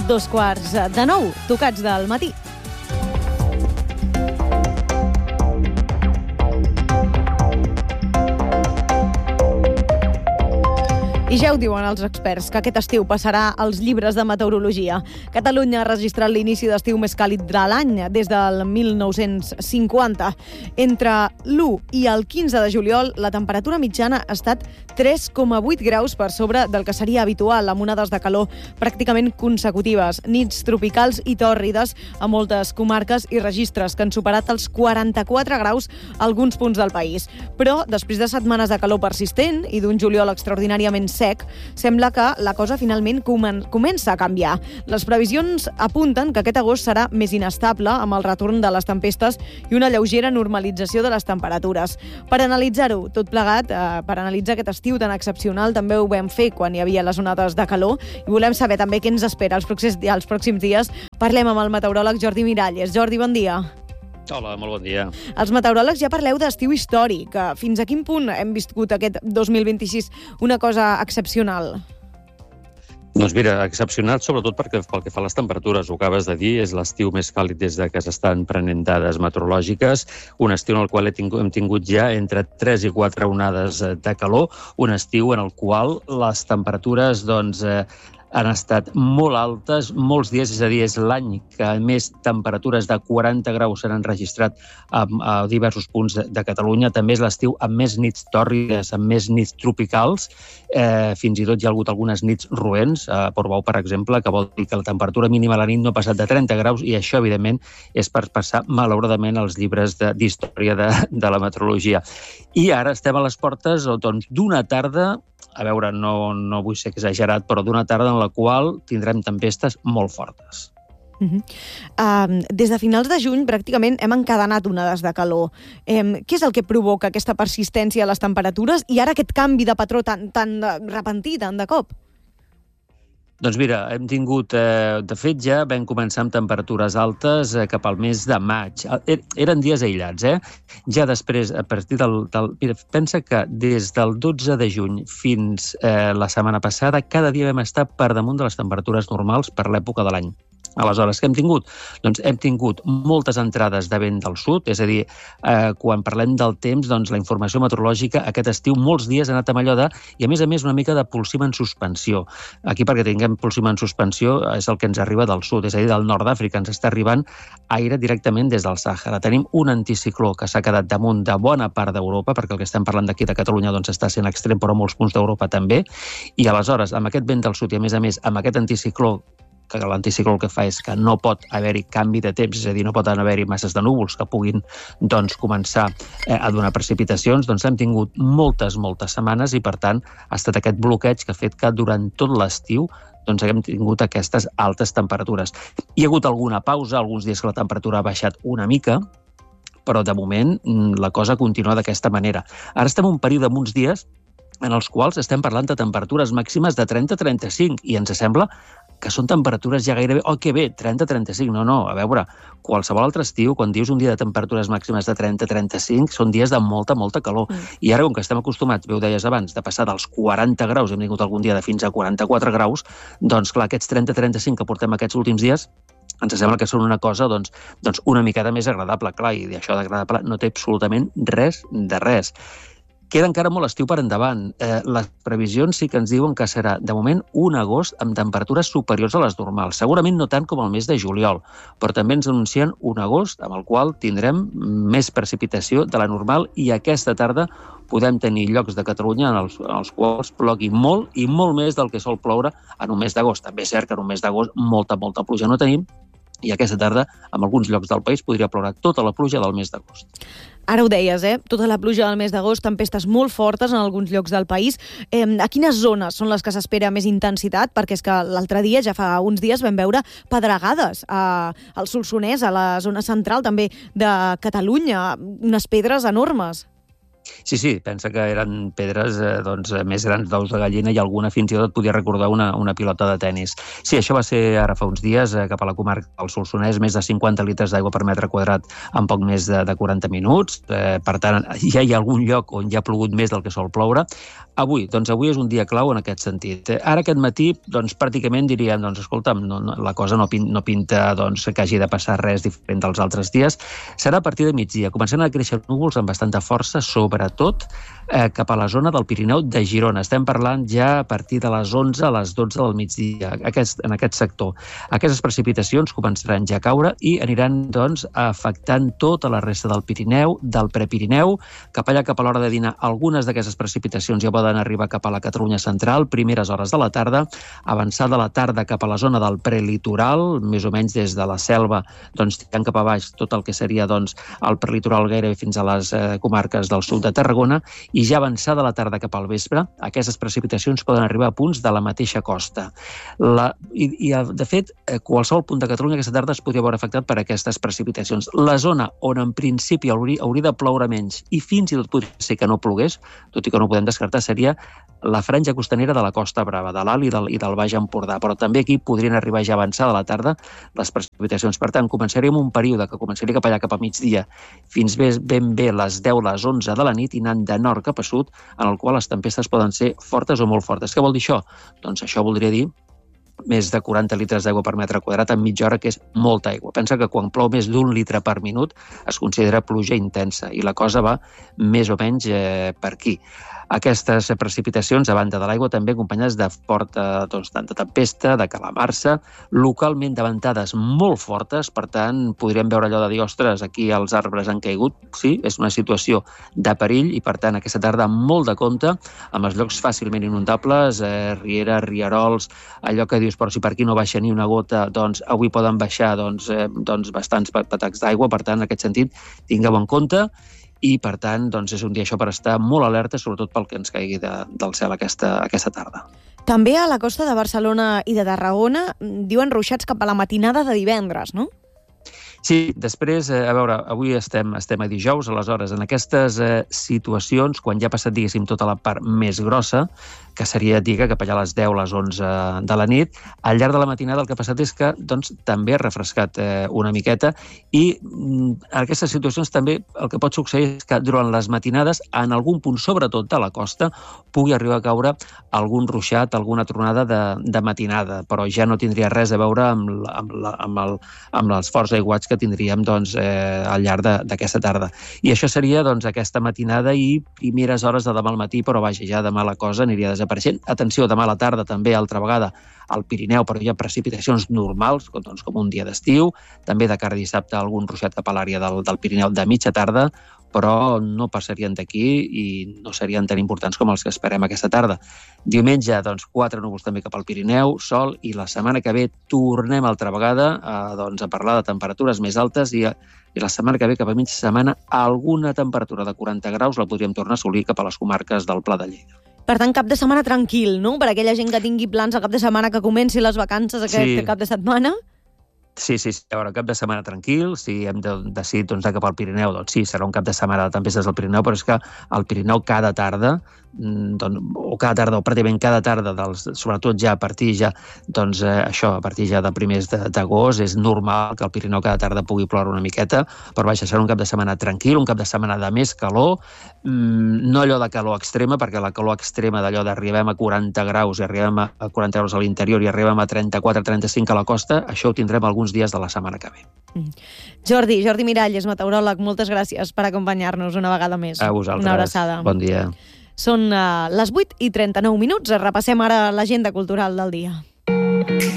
8:45, tocats del matí. I ja ho diuen els experts, que aquest estiu passarà als llibres de meteorologia. Catalunya ha registrat l'inici d'estiu més càlid de l'any des del 1950. Entre l'1 i el 15 de juliol, la temperatura mitjana ha estat 3,8 graus per sobre del que seria habitual, amb onades de calor pràcticament consecutives, nits tropicals i tòrrides a moltes comarques i registres que han superat els 44 graus a alguns punts del país. Però, després de setmanes de calor persistent i d'un juliol extraordinàriament sec, sembla que la cosa finalment comença a canviar. Les previsions apunten que aquest agost serà més inestable, amb el retorn de les tempestes i una lleugera normalització de les temperatures. Per analitzar-ho tot plegat, per analitzar aquest estiu tan excepcional, també ho vam fer quan hi havia les onades de calor, i volem saber també què ens espera els pròxims dies. Parlem amb el meteoròleg Jordi Miralles. Jordi, bon dia. Hola, molt bon dia. Els meteoròlegs ja parleu d'estiu històric. Fins a quin punt hem viscut aquest 2026 una cosa excepcional? Doncs mira, excepcional sobretot pel que fa a les temperatures. Ho acabes de dir, és l'estiu més càlid des de que s'estan prenent dades meteorològiques, un estiu en el qual hem tingut ja entre 3 i 4 onades de calor, un estiu en el qual les temperatures han estat molt altes, molts dies, és a dir, és l'any que més temperatures de 40 graus s'han registrat a diversos punts de Catalunya. També és l'estiu amb més nits tòrrides, amb més nits tropicals. Fins i tot hi ha hagut algunes nits roents, a Portbou, per exemple, que vol dir que la temperatura mínima a la nit no ha passat de 30 graus, i això, evidentment, és per passar, malauradament, als llibres d'història de la meteorologia. I ara estem a les portes d'una tarda, a veure, no vull ser exagerat, però d'una tarda en la qual tindrem tempestes molt fortes. Des de finals de juny pràcticament hem encadenat onades de calor. Què és el que provoca aquesta persistència a les temperatures i ara aquest canvi de patró tan repentí, tan de cop? Doncs mira, hem tingut, de fet ja vam començar amb temperatures altes cap al mes de maig. Eren dies aïllats, Ja després, a partir mira, pensa que des del 12 de juny fins la setmana passada, cada dia vam estar per damunt de les temperatures normals per l'època de l'any. Aleshores, què hem tingut? Doncs hem tingut moltes entrades de vent del sud, és a dir, quan parlem del temps, doncs la informació meteorològica aquest estiu molts dies ha anat amb allò i a més una mica de pulsim en suspensió. Aquí, perquè tinguem pulsim en suspensió, és el que ens arriba del sud, és a dir, del nord d'Àfrica. Ens està arribant aire directament des del Sàhara. Tenim un anticicló que s'ha quedat damunt de bona part d'Europa, perquè el que estem parlant d'aquí de Catalunya està sent extrem, però a molts punts d'Europa també. I aleshores, amb aquest vent del sud i a més amb aquest anticicló, que l'anticicló el que fa és que no pot haver-hi canvi de temps, és a dir, no pot haver-hi masses de núvols que puguin començar a donar precipitacions, hem tingut moltes setmanes i, per tant, ha estat aquest bloqueig que ha fet que durant tot l'estiu haguem tingut aquestes altes temperatures. Hi ha hagut alguna pausa, alguns dies que la temperatura ha baixat una mica, però de moment la cosa continua d'aquesta manera. Ara estem en un període d'uns dies en els quals estem parlant de temperatures màximes de 30-35 i ens sembla que són temperatures ja gairebé, que bé, 30-35, no, a veure, qualsevol altre estiu, quan dius un dia de temperatures màximes de 30-35, són dies de molta calor. I ara, com que estem acostumats, bé ho deies abans, de passar dels 40 graus, hem tingut algun dia de fins a 44 graus, doncs clar, aquests 30-35 que portem aquests últims dies, ens sembla que són una cosa una miqueta més agradable, clar, i això d'agradable no té absolutament res de res. Queda encara molt estiu per endavant. Les previsions sí que ens diuen que serà, de moment, un agost amb temperatures superiors a les normals. Segurament no tant com el mes de juliol, però també ens anuncien un agost amb el qual tindrem més precipitació de la normal i aquesta tarda podem tenir llocs de Catalunya en els quals plogui molt i molt més del que sol ploure en un mes d'agost. També és cert que en un mes d'agost molta pluja no tenim, i aquesta tarda, en alguns llocs del país, podria ploure tota la pluja del mes d'agost. Ara ho deies, tota la pluja del mes d'agost, tempestes molt fortes en alguns llocs del país. A quines zones són les que s'espera més intensitat? Perquè és que l'altre dia, ja fa uns dies, vam veure pedregades al Solsonès, a la zona central també de Catalunya, unes pedres enormes. Sí, pensa que eren pedres més grans d'ous de gallina i alguna fins i tot podia recordar una pilota de tennis. Sí, això va ser ara fa uns dies, cap a la comarca del Solsonès, més de 50 litres d'aigua per metre quadrat en poc més de 40 minuts. Per tant, ja hi ha algun lloc on ja ha plogut més del que sol ploure. Avui és un dia clau en aquest sentit. Ara aquest matí, pràcticament diríem, escolta'm, la cosa no pinta que hagi de passar res diferent dels altres dies. Serà a partir de migdia. Començaran a créixer núvols amb bastanta força, sobretot cap a la zona del Pirineu de Girona. Estem parlant ja a partir de les 11 a les 12 del migdia, en aquest sector. Aquestes precipitacions començaran ja a caure i aniran, afectant tota la resta del Pirineu, del Prepirineu, cap allà, cap a l'hora de dinar. Algunes d'aquestes precipitacions ja poden arribar cap a la Catalunya central, primeres hores de la tarda, avançada la tarda cap a la zona del prelitoral, més o menys des de la Selva, tirant cap a baix tot el que seria el prelitoral gairebé fins a les comarques del sud de Tarragona, i ja avançada la tarda cap al vespre, aquestes precipitacions poden arribar a punts de la mateixa costa. De fet, qualsevol punt de Catalunya aquesta tarda es podria veure afectat per aquestes precipitacions. La zona on en principi hauria de ploure menys i fins i tot podria ser que no plogués, tot i que no ho podem descartar, seria la franja costanera de la Costa Brava, de l'Alt i del Baix Empordà, però també aquí podrien arribar ja avançada la tarda les precipitacions. Per tant, començaríem un període que començaria cap allà, cap a migdia, fins ben bé les 10, les 11 de la nit, i anant de nord cap a sud, en el qual les tempestes poden ser fortes o molt fortes. Què vol dir això? Doncs això voldria dir més de 40 litres d'aigua per metre quadrat en mitja hora, que és molta aigua. Pensa que quan plou més d'1 litre per minut es considera pluja intensa i la cosa va més o menys per aquí. Aquestes precipitacions, a banda de l'aigua, també acompanyades de forta de tempesta, de calamarsa, localment de ventades molt fortes, per tant, podríem veure allò de dir, ostres, aquí els arbres han caigut. Sí, és una situació de perill i, per tant, aquesta tarda molt de compte amb els llocs fàcilment inundables, rieres, rierols, allò que dius, però si per aquí no baixa ni una gota, doncs avui poden baixar bastants patacs d'aigua. Per tant, en aquest sentit, tingueu en compte. I, per tant, és un dia això per estar molt alerta, sobretot pel que ens caigui del cel aquesta tarda. També a la costa de Barcelona i de Tarragona diuen ruixats cap a la matinada de divendres, no? Sí, després, a veure, avui estem a dijous, aleshores, en aquestes situacions, quan ja ha passat, diguéssim, tota la part més grossa, que seria, cap allà a les 10, les 11 de la nit, al llarg de la matinada el que ha passat és que també ha refrescat una miqueta i en aquestes situacions també el que pot succeir és que durant les matinades, en algun punt, sobretot de la costa, pugui arribar a caure algun ruixat, alguna tronada de matinada, però ja no tindria res a veure amb els forts aiguats que tindríem al llarg d'aquesta tarda. I això seria aquesta matinada i primeres hores de demà al matí, però vaja, ja demà la cosa aniria desapareixent. Atenció, demà a la tarda també, altra vegada, al Pirineu, però hi ha precipitacions normals, com un dia d'estiu, també de cara a dissabte algun ruixat cap a l'àrea del Pirineu de mitja tarda, però no passarien d'aquí i no serien tan importants com els que esperem aquesta tarda. Diumenge, 4 núvols també cap al Pirineu, sol, i la setmana que ve tornem altra vegada a parlar de temperatures més altes i la setmana que ve, cap a mitja setmana, alguna temperatura de 40 graus la podríem tornar a assolir cap a les comarques del Pla de Lleida. Per tant, cap de setmana tranquil, no? Per aquella gent que tingui plans el cap de setmana, que comenci les vacances aquest cap de setmana. Sí, a veure, cap de setmana tranquil, si hem decidit anar cap al Pirineu, doncs sí, serà un cap de setmana de tempestes al Pirineu, però és que al Pirineu cada tarda, o pràcticament cada tarda, sobretot ja a partir a partir ja de primers d'agost, és normal que al Pirineu cada tarda pugui ploure una miqueta, però vaja, serà un cap de setmana tranquil, un cap de setmana de més calor, no allò de calor extrema, perquè la calor extrema d'allò d'arribem a 40 graus i arribem a 40 graus a l'interior i arribem a 34-35 a la costa, això ho tindrem alguns dies de la setmana que ve. Jordi Miralles, meteoròleg, moltes gràcies per acompanyar-nos una vegada més. A vosaltres. Una abraçada. Bon dia. Són les 8:39. Repassem ara l'agenda cultural del dia.